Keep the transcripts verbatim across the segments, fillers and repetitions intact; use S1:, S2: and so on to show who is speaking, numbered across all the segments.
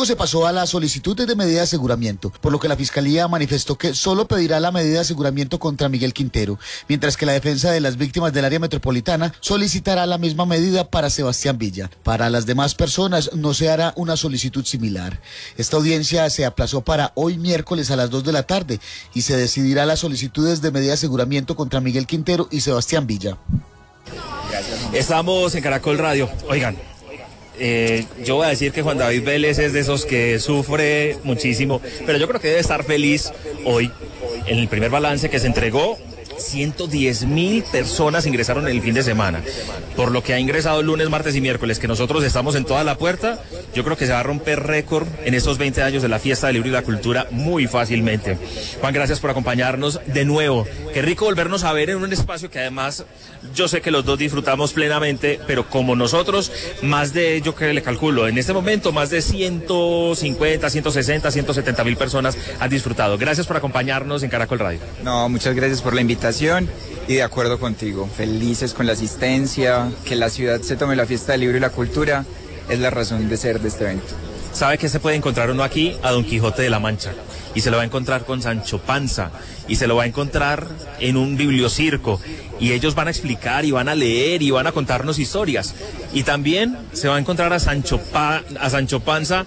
S1: Luego se pasó a las solicitudes de medida de aseguramiento, por lo que la Fiscalía manifestó que solo pedirá la medida de aseguramiento contra Miguel Quintero, mientras que la defensa de las víctimas del área metropolitana solicitará la misma medida para Sebastián Villa. Para las demás personas no se hará una solicitud similar. Esta audiencia se aplazó para hoy miércoles a las dos de la tarde y se decidirá las solicitudes de medida de aseguramiento contra Miguel Quintero y Sebastián Villa.
S2: Estamos en Caracol Radio. Oigan, eh, yo voy a decir que Juan David Vélez es de esos que sufre muchísimo, pero yo creo que debe estar feliz hoy en el primer balance que se entregó. ciento diez mil personas ingresaron en el fin de semana, por lo que ha ingresado lunes, martes y miércoles, que nosotros estamos en toda la puerta. Yo creo que se va a romper récord en estos veinte años de la Fiesta del Libro y la Cultura muy fácilmente. Juan, gracias por acompañarnos de nuevo. Qué rico volvernos a ver en un espacio que además yo sé que los dos disfrutamos plenamente, pero como nosotros, más de, yo que le calculo, en este momento más de ciento cincuenta, ciento sesenta, ciento setenta mil personas han disfrutado. Gracias por acompañarnos en Caracol Radio.
S3: No, muchas gracias por la invitación. Y de acuerdo contigo, felices con la asistencia, que la ciudad se tome la Fiesta del Libro y la Cultura, es la razón de ser de este evento.
S2: ¿Sabe que se puede encontrar uno aquí? A Don Quijote de la Mancha, y se lo va a encontrar con Sancho Panza, y se lo va a encontrar en un bibliocirco, y ellos van a explicar y van a leer y van a contarnos historias, y también se va a encontrar a Sancho, pa a Sancho Panza,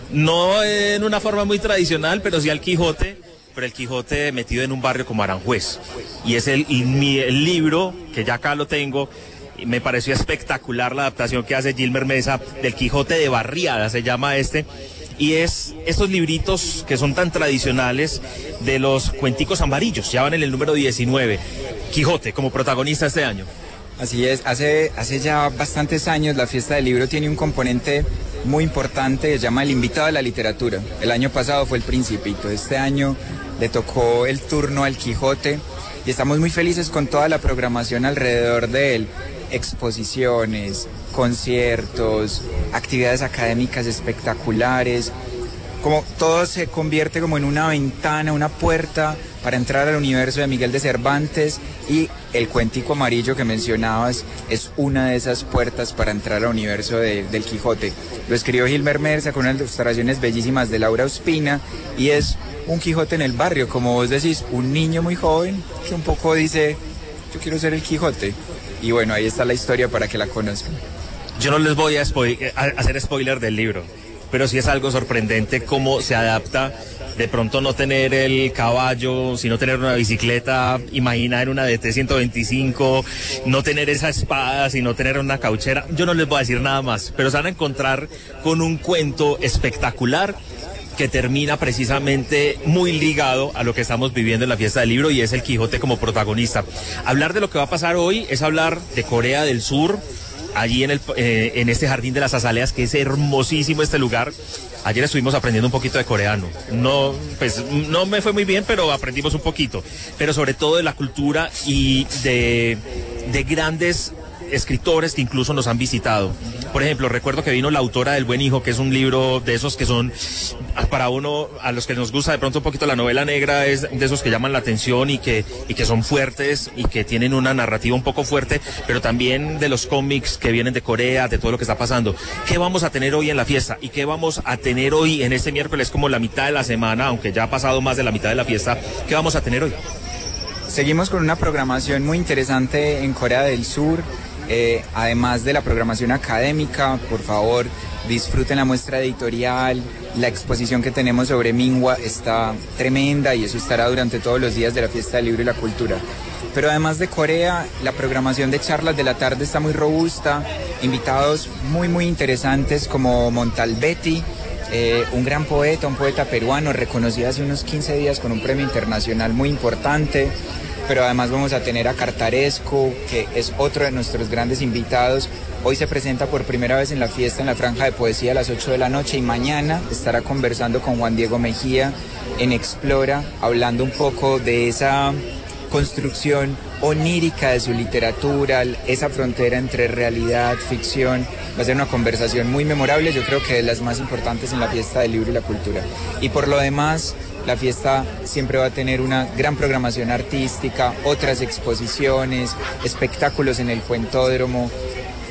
S2: no en una forma muy tradicional, pero sí al Quijote, pero el Quijote metido en un barrio como Aranjuez. Y es el, el, el libro, que ya acá lo tengo, y me pareció espectacular la adaptación que hace Gilmer Mesa del Quijote de Barriada, se llama este. Y es estos libritos que son tan tradicionales de los cuenticos amarillos, ya van en el número diecinueve. Quijote como protagonista este año.
S3: Así es, hace, hace ya bastantes años la Fiesta del Libro tiene un componente muy importante, se llama el invitado a la literatura. El año pasado fue el Principito, este año le tocó el turno al Quijote y estamos muy felices con toda la programación alrededor de él. Exposiciones, conciertos, actividades académicas espectaculares, como todo se convierte como en una ventana, una puerta para entrar al universo de Miguel de Cervantes, y el cuentico amarillo que mencionabas es una de esas puertas para entrar al universo de, del Quijote. Lo escribió Gilmer Merza con unas ilustraciones bellísimas de Laura Ospina y es un Quijote en el barrio, como vos decís, un niño muy joven que un poco dice, yo quiero ser el Quijote. Y bueno, ahí está la historia para que la conozcan.
S2: Yo no les voy a, spo- a hacer spoiler del libro, pero sí es algo sorprendente cómo se adapta. De pronto no tener el caballo, sino tener una bicicleta, imaginar una D T ciento veinticinco, no tener esa espada, sino tener una cauchera. Yo no les voy a decir nada más, pero se van a encontrar con un cuento espectacular que termina precisamente muy ligado a lo que estamos viviendo en la Fiesta del Libro, y es el Quijote como protagonista. Hablar de lo que va a pasar hoy es hablar de Corea del Sur, allí en, el, eh, en este Jardín de las Azaleas, que es hermosísimo este lugar. Ayer estuvimos aprendiendo un poquito de coreano. No, pues no me fue muy bien, pero aprendimos un poquito. Pero sobre todo de la cultura y de, de grandes escritores que incluso nos han visitado. Por ejemplo, recuerdo que vino la autora del Buen Hijo, que es un libro de esos que son, para uno, a los que nos gusta de pronto un poquito la novela negra, es de esos que llaman la atención y que, y que son fuertes y que tienen una narrativa un poco fuerte, pero también de los cómics que vienen de Corea, de todo lo que está pasando. ¿Qué vamos a tener hoy en la fiesta? ¿Y qué vamos a tener hoy en este miércoles, como la mitad de la semana, aunque ya ha pasado más de la mitad de la fiesta? ¿Qué vamos a tener hoy?
S3: Seguimos con una programación muy interesante en Corea del Sur. Eh, además de la programación académica, por favor, disfruten la muestra editorial, la exposición que tenemos sobre Minhwa está tremenda y eso estará durante todos los días de la Fiesta del Libro y la Cultura. Pero además de Corea, la programación de charlas de la tarde está muy robusta, invitados muy muy interesantes como Montalbetti, eh, un gran poeta, un poeta peruano reconocido hace unos quince días con un premio internacional muy importante. Pero además vamos a tener a Cartaresco, que es otro de nuestros grandes invitados. Hoy se presenta por primera vez en la fiesta en la franja de poesía a las ocho de la noche y mañana estará conversando con Juan Diego Mejía en Explora, hablando un poco de esa construcción onírica de su literatura, esa frontera entre realidad, ficción. Va a ser una conversación muy memorable, yo creo que de las más importantes en la Fiesta del Libro y la Cultura. Y por lo demás, la fiesta siempre va a tener una gran programación artística, otras exposiciones, espectáculos en el Cuentódromo.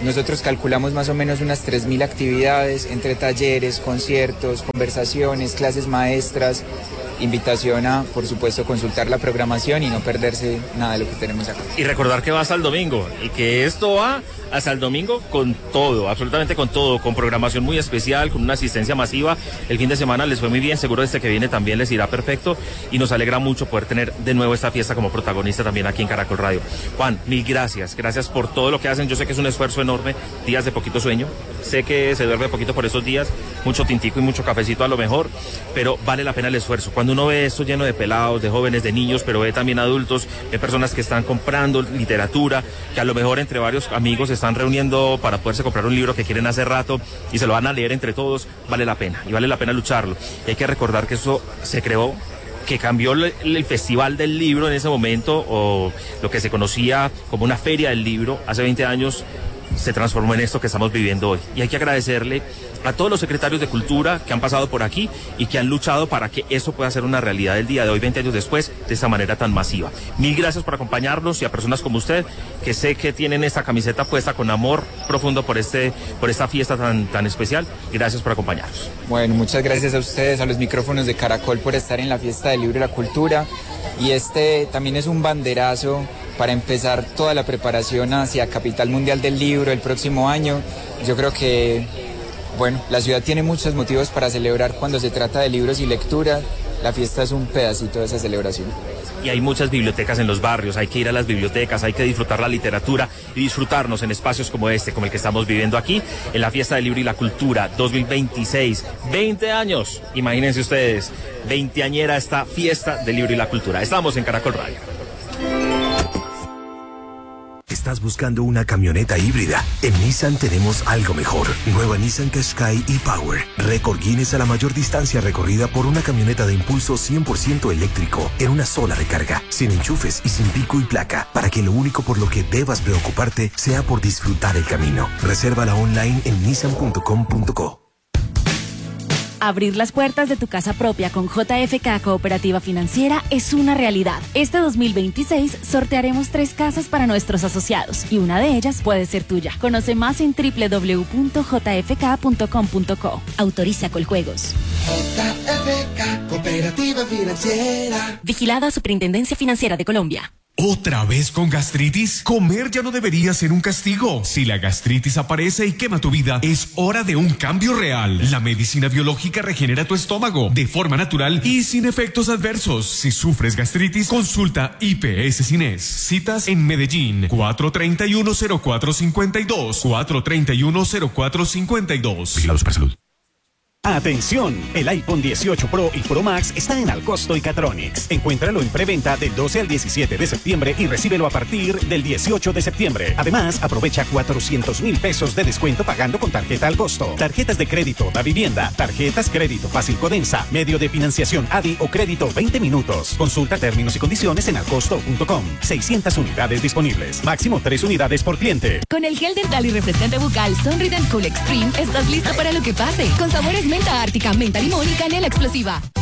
S3: nosotros calculamos más o menos unas tres mil actividades entre talleres, conciertos, conversaciones, clases maestras. Invitación a, por supuesto, consultar la programación y no perderse nada de lo que tenemos acá.
S2: Y recordar que va hasta el domingo y que esto va hasta el domingo con todo, absolutamente con todo, con programación muy especial, con una asistencia masiva. El fin de semana les fue muy bien, seguro este que viene también les irá perfecto y nos alegra mucho poder tener de nuevo esta fiesta como protagonista también aquí en Caracol Radio. Juan, mil gracias, gracias por todo lo que hacen. Yo sé que es un esfuerzo enorme, días de poquito sueño, sé que se duerme poquito por esos días, mucho tintico y mucho cafecito a lo mejor, pero vale la pena el esfuerzo. Cuando uno ve esto lleno de pelados, de jóvenes, de niños, pero ve también adultos, ve personas que están comprando literatura, que a lo mejor entre varios amigos se están reuniendo para poderse comprar un libro que quieren hace rato y se lo van a leer entre todos, vale la pena y vale la pena lucharlo. Y hay que recordar que eso se creó, que cambió el, el festival del libro en ese momento, o lo que se conocía como una feria del libro hace veinte años, se transformó en esto que estamos viviendo hoy. Y hay que agradecerle a todos los secretarios de Cultura que han pasado por aquí y que han luchado para que eso pueda ser una realidad el día de hoy, veinte años después, de esta manera tan masiva. Mil gracias por acompañarnos y a personas como usted, que sé que tienen esta camiseta puesta con amor profundo por este, por esta fiesta tan, tan especial. Gracias por acompañarnos.
S3: Bueno, muchas gracias a ustedes, a los micrófonos de Caracol, por estar en la fiesta del libro y la cultura. Y este también es un banderazo para empezar toda la preparación hacia Capital Mundial del Libro el próximo año. Yo creo que, bueno, la ciudad tiene muchos motivos para celebrar cuando se trata de libros y lectura. La fiesta es un pedacito de esa celebración.
S2: Y hay muchas bibliotecas en los barrios, hay que ir a las bibliotecas, hay que disfrutar la literatura y disfrutarnos en espacios como este, como el que estamos viviendo aquí, en la Fiesta del Libro y la Cultura dos mil veintiséis. veinte años, imagínense ustedes, veinteañera esta Fiesta del Libro y la Cultura. Estamos en Caracol Radio.
S4: ¿Estás buscando una camioneta híbrida? En Nissan tenemos algo mejor. Nueva Nissan Qashqai e-Power. Récord Guinness a la mayor distancia recorrida por una camioneta de impulso cien por ciento eléctrico en una sola recarga, sin enchufes y sin pico y placa, para que lo único por lo que debas preocuparte sea por disfrutar el camino. Resérvala online en nissan punto com punto co.
S5: Abrir las puertas de tu casa propia con J F K Cooperativa Financiera es una realidad. Este dos mil veintiséis sortearemos tres casas para nuestros asociados y una de ellas puede ser tuya. Conoce más en doble u doble u doble u punto j f k punto com punto co. Autoriza Coljuegos.
S6: J F K Cooperativa Financiera.
S5: Vigilada Superintendencia Financiera de Colombia.
S7: ¿Otra vez con gastritis? Comer ya no debería ser un castigo. Si la gastritis aparece y quema tu vida, es hora de un cambio real. La medicina biológica regenera tu estómago de forma natural y sin efectos adversos. Si sufres gastritis, consulta I P S Cines. Citas en Medellín, cuatro treinta y uno, cero cuatro cincuenta y dos, cuatro treinta y uno, cero cuatro cincuenta y dos.
S8: Vigilados para salud.
S9: Atención, el iPhone dieciocho Pro y Pro Max está en Alcosto y Catronics. Encuéntralo en preventa del doce al diecisiete de septiembre y recíbelo a partir del dieciocho de septiembre. Además, aprovecha cuatrocientos mil pesos de descuento pagando con tarjeta al costo. Tarjetas de crédito da vivienda, tarjetas crédito fácil Codensa, medio de financiación A D I o crédito veinte minutos. Consulta términos y condiciones en alcosto punto com. seiscientas unidades disponibles. Máximo tres unidades por cliente.
S10: Con el gel dental y refrescante bucal Sonrident Cool Extreme estás listo para lo que pase. Con sabores menta ártica, menta limón y canela explosiva.